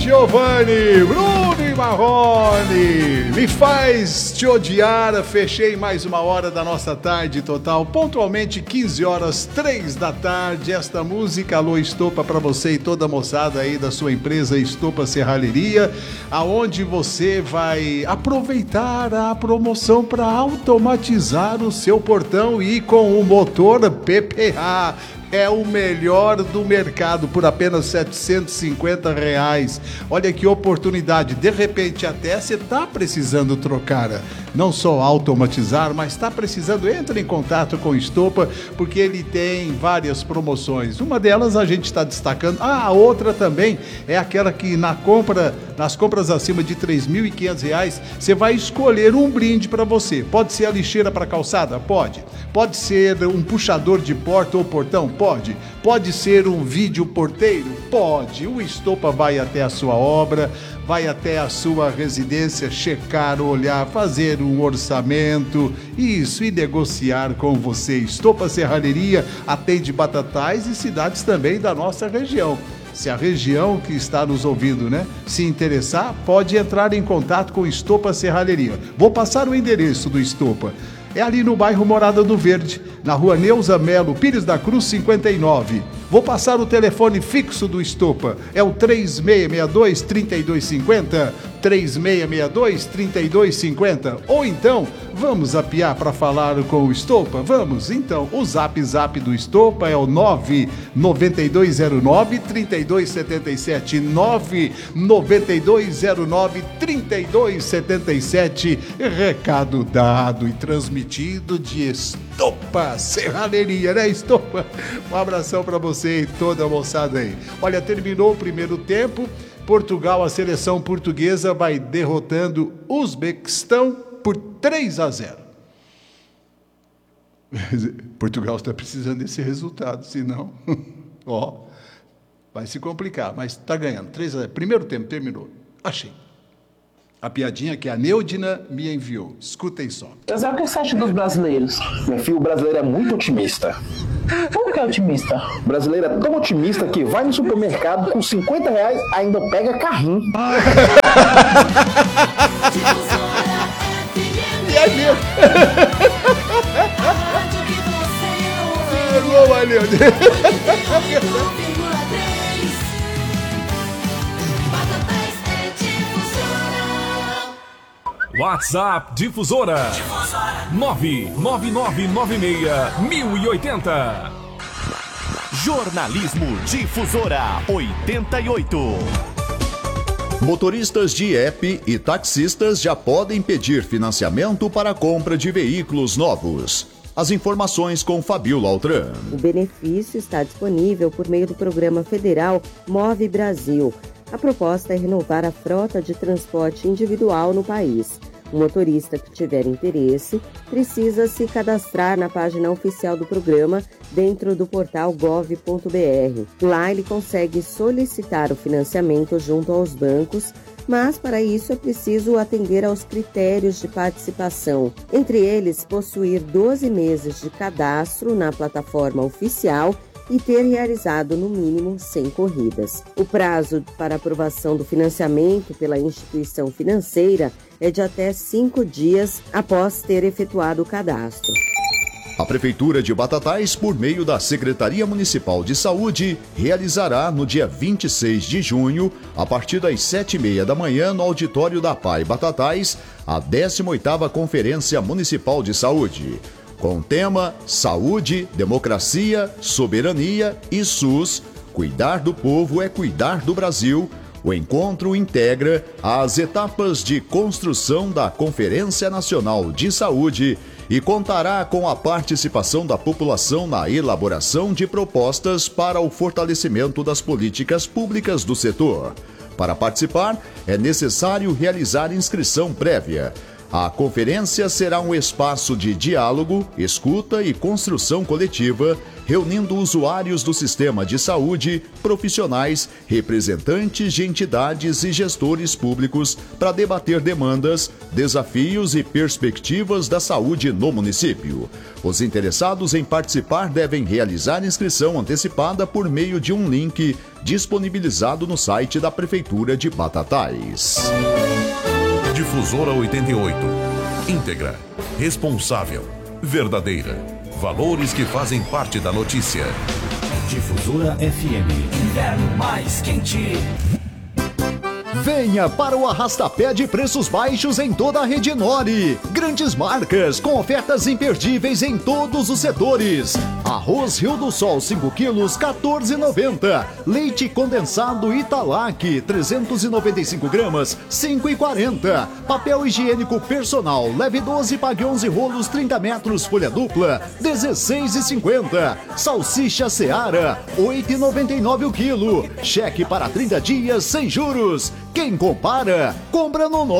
Giovanni, Bruno e Marrone, me faz te odiar. Fechei mais uma hora da nossa tarde total, pontualmente 15 horas, 3 da tarde. Esta música, Alô Estopa, para você e toda a moçada aí da sua empresa Estopa Serralheria, aonde você vai aproveitar a promoção para automatizar o seu portão e com o motor PPA. É o melhor do mercado por apenas R$750. Olha que oportunidade. De repente até você está precisando trocar, não só automatizar, mas está precisando, entra em contato com o Estopa, porque ele tem várias promoções. Uma delas a gente está destacando. A outra também é aquela que nas compras acima de R$3.500, você vai escolher um brinde para você. Pode ser a lixeira para calçada? Pode. Pode ser um puxador de porta ou portão? Pode. Pode ser um vídeo porteiro? Pode. O Estopa vai até a sua obra, vai até a sua residência, checar, olhar, fazer um orçamento, isso, e negociar com você. Estopa Serralheria atende Batatais e cidades também da nossa região. Se a região que está nos ouvindo, se interessar, pode entrar em contato com Estopa Serralheria. Vou passar o endereço do Estopa. É ali no bairro Morada do Verde, na rua Neuza Melo Pires da Cruz 59. Vou passar o telefone fixo do Estopa, é o 3662-3250, 3662-3250. Ou então, vamos apiar para falar com o Estopa? Vamos? Então, o zap do Estopa é o 99209-3277, 99209-3277. Recado dado e transmitido de Estopa Serralheria, Estopa? Um abração para você e toda a moçada aí. Olha, terminou o primeiro tempo. Portugal, a seleção portuguesa vai derrotando o Uzbequistão por 3-0. Portugal está precisando desse resultado, senão, vai se complicar, mas está ganhando 3-0. Primeiro tempo terminou. Achei. A piadinha que a Neudina me enviou. Escutem só. Mas o que você acha dos brasileiros? Meu filho, o brasileiro é muito otimista. Como que é otimista? O brasileiro é tão otimista que vai no supermercado com R$50 ainda pega carrinho. E aí mesmo? Valeu. WhatsApp Difusora 99996-1080. Jornalismo Difusora 88. Motoristas de app e taxistas já podem pedir financiamento para a compra de veículos novos. As informações com Fabiola Altran. O benefício está disponível por meio do programa federal Move Brasil. A proposta é renovar a frota de transporte individual no país. O motorista que tiver interesse precisa se cadastrar na página oficial do programa dentro do portal gov.br. Lá ele consegue solicitar o financiamento junto aos bancos, mas para isso é preciso atender aos critérios de participação. Entre eles, possuir 12 meses de cadastro na plataforma oficial e ter realizado no mínimo 100 corridas. O prazo para aprovação do financiamento pela instituição financeira é de até 5 dias após ter efetuado o cadastro. A Prefeitura de Batatais, por meio da Secretaria Municipal de Saúde, realizará no dia 26 de junho, a partir das 7h30 da manhã, no auditório da PAI Batatais, a 18ª Conferência Municipal de Saúde. Com o tema Saúde, Democracia, Soberania e SUS, cuidar do povo é cuidar do Brasil. O encontro integra as etapas de construção da Conferência Nacional de Saúde e contará com a participação da população na elaboração de propostas para o fortalecimento das políticas públicas do setor. Para participar, é necessário realizar inscrição prévia. A conferência será um espaço de diálogo, escuta e construção coletiva, reunindo usuários do sistema de saúde, profissionais, representantes de entidades e gestores públicos para debater demandas, desafios e perspectivas da saúde no município. Os interessados em participar devem realizar inscrição antecipada por meio de um link disponibilizado no site da Prefeitura de Batatais. Difusora 88. Íntegra, responsável, verdadeira. Valores que fazem parte da notícia. Difusora FM. Inverno mais quente. Venha para o arrastapé de preços baixos em toda a rede Nori. Grandes marcas com ofertas imperdíveis em todos os setores. Arroz Rio do Sol 5 quilos, R$14,90. Leite condensado Italac, 395 gramas, R$5,40. Papel higiênico personal, leve 12, pague 11 rolos, 30 metros, folha dupla, R$16,50. Salsicha Seara, R$8,99 o quilo. Cheque para 30 dias sem juros. Quem compara, compra no Nori.